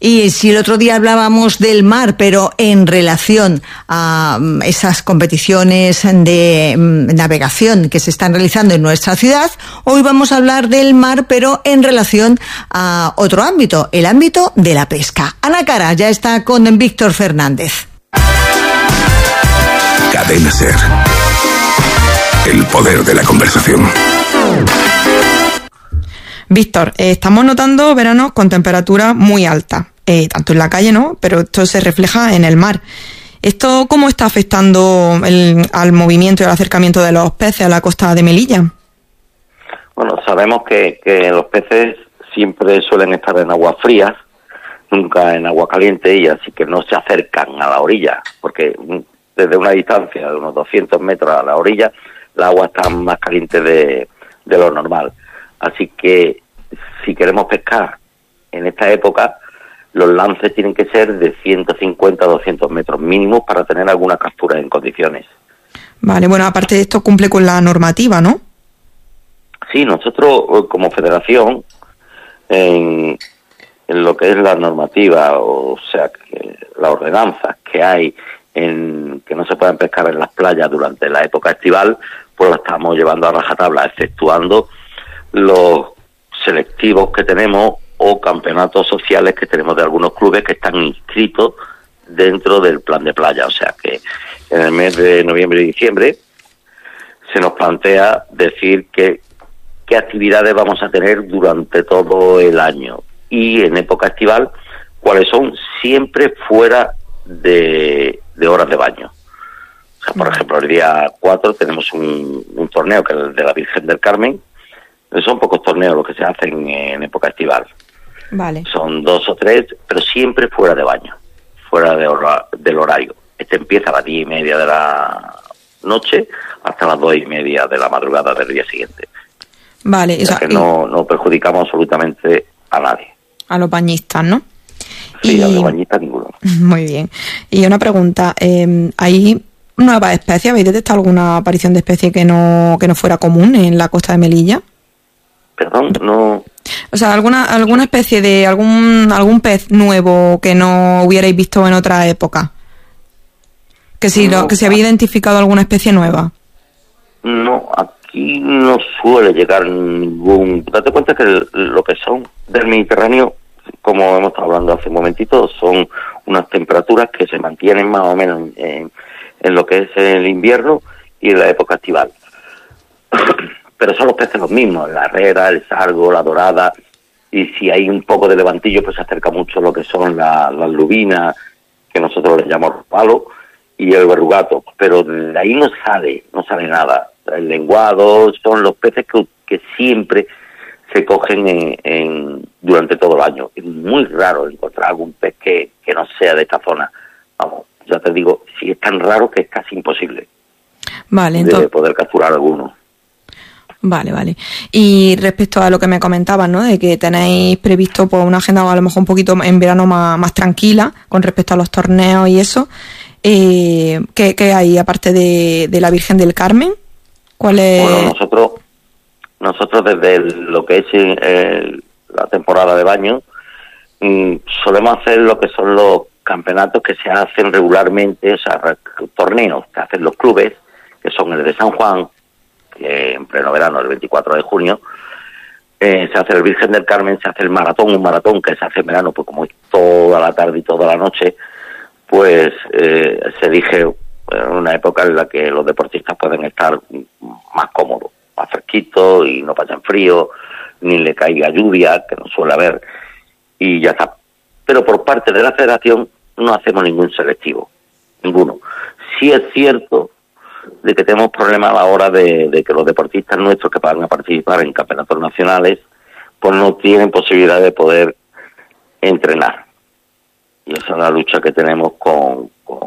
Y si el otro día hablábamos del mar, pero en relación a esas competiciones de navegación que se están realizando en nuestra ciudad, hoy vamos a hablar del mar, pero en relación a otro ámbito, el ámbito de la pesca. Ana Cara ya está con Víctor Fernández. Cadena SER. El poder de la conversación. Víctor, estamos notando veranos con temperaturas muy altas, tanto en la calle, ¿no? Pero esto se refleja en el mar. ¿Esto cómo está afectando al movimiento y al acercamiento de los peces a la costa de Melilla? Bueno, sabemos que los peces siempre suelen estar en aguas frías, nunca en agua caliente, y así que no se acercan a la orilla, porque desde una distancia de unos 200 metros a la orilla, el agua está más caliente de lo normal. Así que si queremos pescar en esta época, los lances tienen que ser de 150 a 200 metros mínimos para tener alguna captura en condiciones. Vale, bueno, aparte de esto cumple con la normativa, ¿no? Sí, nosotros como federación, en lo que es la normativa, o sea, que las ordenanzas que hay en que no se pueden pescar en las playas durante la época estival, pues la estamos llevando a rajatabla, exceptuando los selectivos que tenemos o campeonatos sociales que tenemos de algunos clubes que están inscritos dentro del plan de playa. O sea que en el mes de noviembre y diciembre se nos plantea decir qué actividades vamos a tener durante todo el año, y en época estival cuáles son, siempre fuera de horas de baño. O sea, por ejemplo, el día 4 tenemos un torneo que es el de la Virgen del Carmen. Son pocos torneos los que se hacen en época estival. Vale. Son 2 o 3, pero siempre fuera de baño, fuera del horario. Este empieza a las 10:30 de la noche hasta las 2:30 de la madrugada del día siguiente. Vale. O sea que no perjudicamos absolutamente a nadie. A los bañistas, ¿no? Sí, a los bañistas ninguno. Muy bien. Y una pregunta, ¿hay nuevas especies? ¿Habéis detectado alguna aparición de especie que no fuera común en la costa de Melilla? Perdón, no... O sea, alguna especie de algún pez nuevo que no hubierais visto en otra época. Que si había identificado alguna especie nueva. No, aquí no suele llegar ningún... Date cuenta que lo que son del Mediterráneo, como hemos estado hablando hace un momentito, son unas temperaturas que se mantienen más o menos en lo que es el invierno y en la época estival. Pero son los peces los mismos, la herrera, el sargo, la dorada, y si hay un poco de levantillo, pues se acerca mucho lo que son las lubinas, que nosotros le llamamos palo, y el verrugato, pero de ahí no sale nada. El lenguado son los peces que siempre se cogen durante todo el año. Es muy raro encontrar algún pez que no sea de esta zona. Vamos, ya te digo, si es tan raro que es casi imposible. Vale, entonces... de poder capturar alguno. Vale. Y respecto a lo que me comentabas, ¿no? De que tenéis previsto pues una agenda a lo mejor un poquito en verano más tranquila con respecto a los torneos y eso, ¿qué hay aparte de la Virgen del Carmen? ¿Cuál es? Bueno, nosotros desde lo que es la temporada de baño solemos hacer lo que son los campeonatos que se hacen regularmente, o sea, torneos que hacen los clubes, que son el de San Juan, que en pleno verano, el 24 de junio, se hace el Virgen del Carmen, se hace un maratón que se hace en verano, pues como es toda la tarde y toda la noche, pues se elige una época en la que los deportistas pueden estar más cómodos, más fresquitos y no pasen frío, ni le caiga lluvia, que no suele haber, y ya está. Pero por parte de la federación no hacemos ningún selectivo, ninguno. Sí es cierto de que tenemos problemas a la hora de que los deportistas nuestros que van a participar en campeonatos nacionales pues no tienen posibilidad de poder entrenar, y esa es la lucha que tenemos con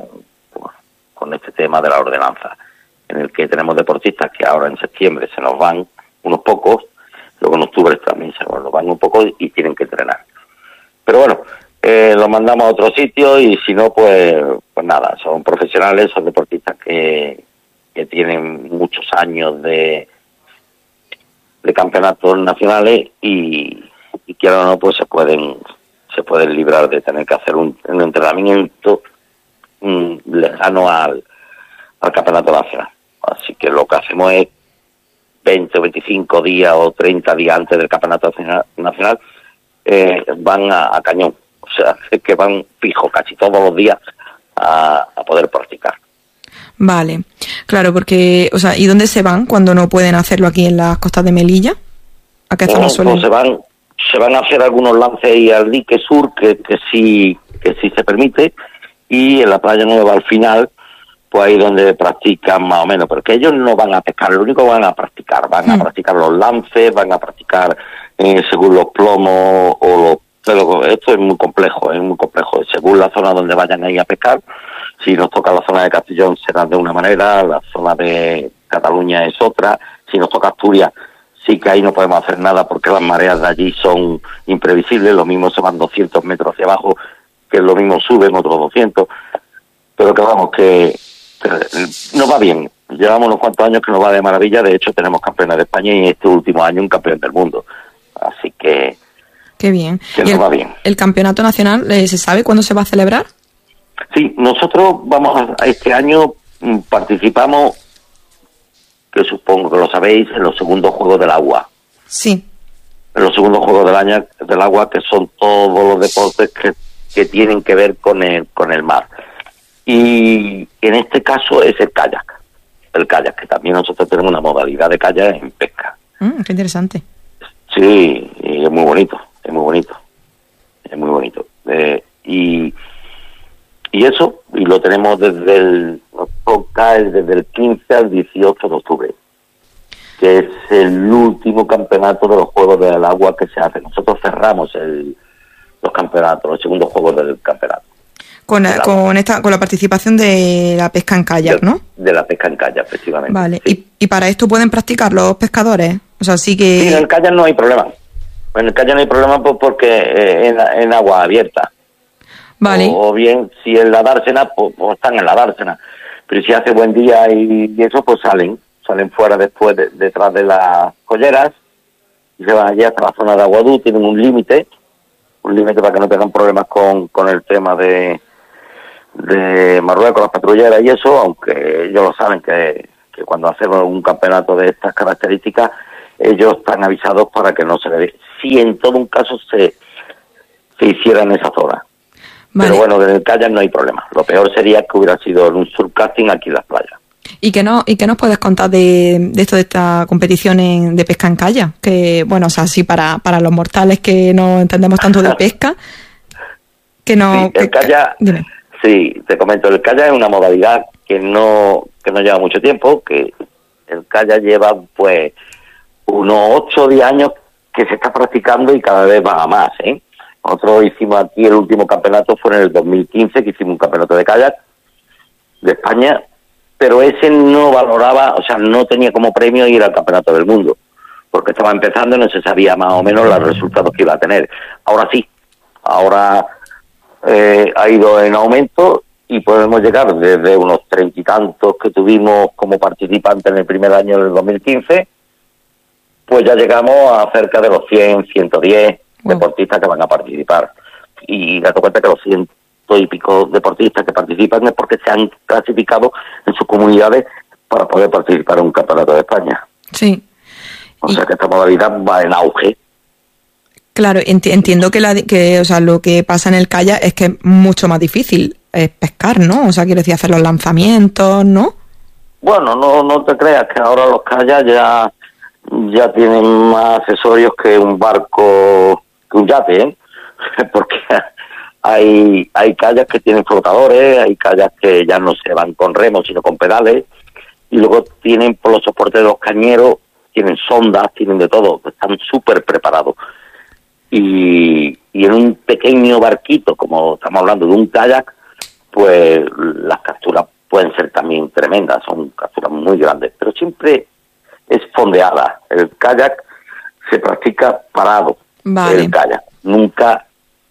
este tema de la ordenanza, en el que tenemos deportistas que ahora en septiembre se nos van unos pocos, luego en octubre también se nos van un poco y tienen que entrenar. Pero bueno, los mandamos a otro sitio, y si no, pues nada, son profesionales, son deportistas que tienen muchos años de campeonatos nacionales y quieran o no, pues se pueden se pueden librar de tener que hacer un entrenamiento lejano al campeonato nacional. Así que lo que hacemos es 20 o 25 días o 30 días antes del campeonato nacional, van a cañón. O sea, es que van fijo casi todos los días a poder practicar. Vale, claro, porque, o sea, ¿y dónde se van cuando no pueden hacerlo aquí en las costas de Melilla? ¿A qué zona suelen? Pues se van a hacer algunos lances y al dique sur que sí se permite, y en la playa nueva al final, pues ahí donde practican más o menos, porque ellos no van a pescar, lo único que van a practicar los lances, van a practicar según los plomos pero esto es muy complejo, según la zona donde vayan a ir a pescar. Si nos toca la zona de Castellón será de una manera, la zona de Cataluña es otra, si nos toca Asturias sí que ahí no podemos hacer nada porque las mareas de allí son imprevisibles, lo mismo se van 200 metros hacia abajo, que lo mismo suben otros 200, pero que vamos, que nos va bien, llevamos unos cuantos años que nos va de maravilla, de hecho tenemos campeones de España y este último año un campeón del mundo, así que... Qué bien. Que nos va bien. ¿El campeonato nacional se sabe cuándo se va a celebrar? Sí, nosotros este año participamos, que supongo que lo sabéis, en los segundos Juegos del Agua. Sí. En los segundos Juegos del Agua, que son todos los deportes que tienen que ver con el mar. Y en este caso es el kayak. El kayak, que también nosotros tenemos una modalidad de kayak en pesca. Qué interesante. Sí, y es muy bonito, es muy bonito. Es muy bonito. Y eso, y lo tenemos desde el 15 al 18 de octubre, que es el último campeonato de los Juegos del Agua que se hace. Nosotros cerramos los campeonatos, los segundos Juegos del campeonato. Con la participación de la pesca en kayak, ¿no? De la pesca en kayak, efectivamente. Vale, sí. ¿Y para esto pueden practicar los pescadores? O sea, sí que... Sí, en el kayak no hay problema. En el kayak no hay problema porque en agua abierta. Vale. O bien, si en la dársena, pues están en la dársena. Pero si hace buen día y eso, pues salen fuera después, detrás de las colleras, y se van allí hasta la zona de Aguadú, tienen un límite para que no tengan problemas con el tema de Marruecos, las patrulleras y eso, aunque ellos lo saben que cuando hacemos un campeonato de estas características, ellos están avisados para que no se le dé. Si en todo un caso se hiciera en esa zona. Vale. Pero bueno, en el kayak no hay problema. Lo peor sería que hubiera sido un surfcasting aquí en las playas. ¿Y qué nos puedes contar de esta competición de pesca en kayak? Que, bueno, o sea, sí, para los mortales que no entendemos tanto de pesca, que no... Sí, el kayak, dime. Sí, te comento, el kayak es una modalidad que no lleva mucho tiempo, que el kayak lleva, pues, unos 8 o 10 años que se está practicando y cada vez va a más, ¿eh? Nosotros hicimos aquí el último campeonato, fue en el 2015, que hicimos un campeonato de kayak de España, pero ese no valoraba, o sea, no tenía como premio ir al campeonato del mundo, porque estaba empezando y no se sabía más o menos los resultados que iba a tener. Ahora sí, ahora ha ido en aumento y podemos llegar desde unos 30 y tantos que tuvimos como participantes en el primer año del 2015, pues ya llegamos a cerca de los 100, 110 deportistas que van a participar. Y date cuenta que los 100 y pico deportistas que participan es porque se han clasificado en sus comunidades para poder participar en un campeonato de España. Sí. O sea que esta modalidad va en auge. Claro, entiendo que o sea, lo que pasa en el kayak es que es mucho más difícil pescar, ¿no? O sea, quiero decir, hacer los lanzamientos, ¿no? Bueno, no te creas que ahora los kayaks ya tienen más accesorios que un barco, que un yate, ¿eh? Porque hay kayaks que tienen flotadores, hay kayaks que ya no se van con remos sino con pedales, y luego tienen por los soportes de los cañeros, tienen sondas, tienen de todo, están súper preparados. Y en un pequeño barquito, como estamos hablando de un kayak, pues las capturas pueden ser también tremendas, son capturas muy grandes, pero siempre es fondeada. El kayak se practica parado, vale. El kayak, nunca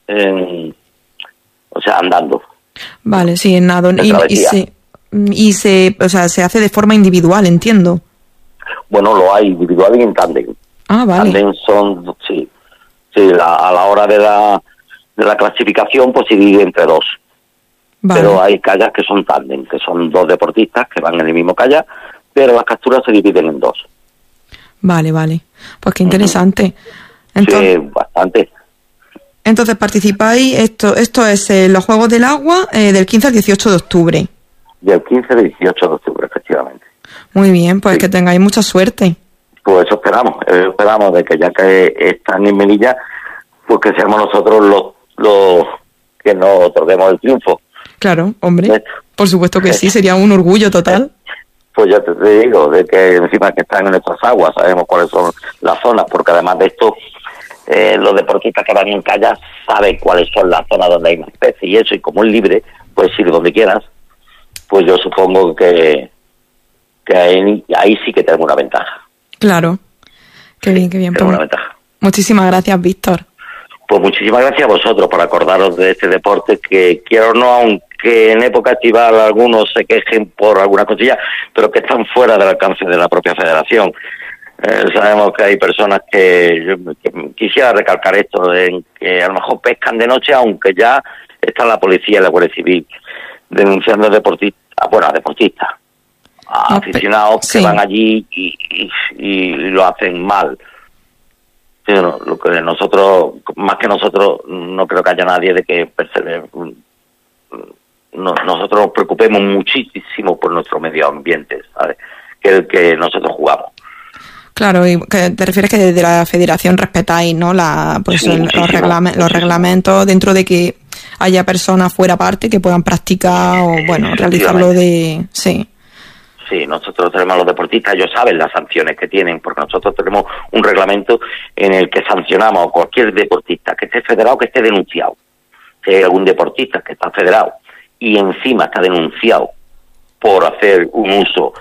andando. Vale, sí, en nado. Y se hace de forma individual, entiendo. Bueno, lo hay individual y en tándem. Ah, vale. Tándem son, sí, a la hora de la clasificación pues se divide entre dos. Vale. Pero hay kayak que son tándem, que son dos deportistas que van en el mismo kayak, pero las capturas se dividen en dos. Vale. Pues qué interesante. Entonces, Sí, bastante. entonces participáis, esto es los Juegos del Agua del 15 al 18 de octubre. Del 15 al 18 de octubre, efectivamente. Muy bien, pues Sí. que tengáis mucha suerte. Pues eso esperamos de que ya que están en Melilla, pues que seamos nosotros los que nos otorguemos el triunfo. Claro, hombre, ¿Ves? por supuesto que sí, sería un orgullo total. Pues ya te digo, de que encima que están en nuestras aguas, sabemos cuáles son las zonas, porque además de esto, los deportistas que van en kayak saben cuáles son las zonas donde hay más peces y eso, y como es libre, puedes ir donde quieras, pues yo supongo que ahí sí que tenemos una ventaja. Claro, qué bien. Tenemos Pues, una ventaja. muchísimas gracias, Víctor. Pues muchísimas gracias a vosotros por acordaros de este deporte que, quiero o no, aunque en época estival algunos se quejen por alguna cosilla, pero que están fuera del alcance de la propia federación. Sabemos que hay personas que quisiera recalcar esto, en que a lo mejor pescan de noche, aunque ya está la policía y la Guardia Civil denunciando a deportistas, a aficionados sí. que van allí y lo hacen mal. Pero lo que nosotros, más que nosotros, no creo que haya nadie de que nosotros nos preocupemos muchísimo por nuestro medio ambiente, ¿sabes? Que es el que nosotros jugamos. Claro, y que te refieres que desde la federación respetáis, ¿no? Los reglamentos dentro de que haya personas fuera parte que puedan practicar o, bueno, realizarlo de... Sí. Sí, nosotros tenemos a los deportistas, ellos saben las sanciones que tienen, porque nosotros tenemos un reglamento en el que sancionamos a cualquier deportista que esté federado, que esté denunciado. Si hay algún deportista que está federado y encima está denunciado por hacer un uso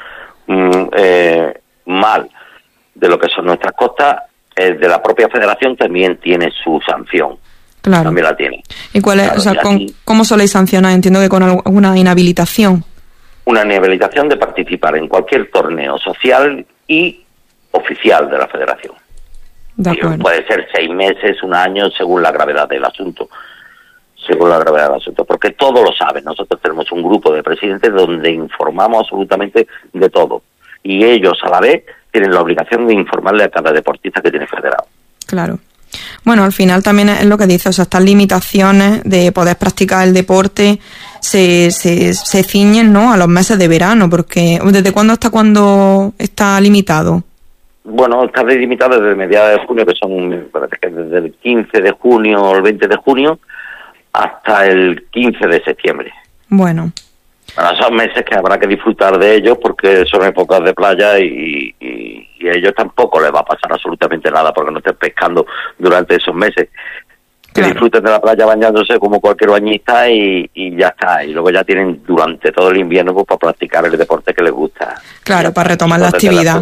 mal de lo que son nuestras costas, de la propia federación también tiene su sanción. Claro. También la tiene. ¿Y cuál es, Claro, o sea, aquí, cómo soléis sancionar? Entiendo que con alguna inhabilitación. una inhabilitación de participar en cualquier torneo social y oficial de la federación. De acuerdo. Puede ser 6 meses, 1 año, según la gravedad del asunto. Porque todos lo saben. Nosotros tenemos un grupo de presidentes donde informamos absolutamente de todo. Y ellos, a la vez, tienen la obligación de informarle a cada deportista que tiene federado. Claro. Bueno, al final también es lo que dice, o sea, estas limitaciones de poder practicar el deporte se ciñen, ¿no?, a los meses de verano, porque ¿desde cuándo hasta cuándo está limitado? Bueno, está limitado desde mediados de junio, que son, me parece que desde el 15 de junio o el 20 de junio hasta el 15 de septiembre. Bueno, Son meses que habrá que disfrutar de ellos porque son épocas de playa y a ellos tampoco les va a pasar absolutamente nada porque no estén pescando durante esos meses. Que claro, disfruten de la playa bañándose como cualquier bañista y ya está. Y luego ya tienen durante todo el invierno pues, para practicar el deporte que les gusta. claro, para retomar la actividad.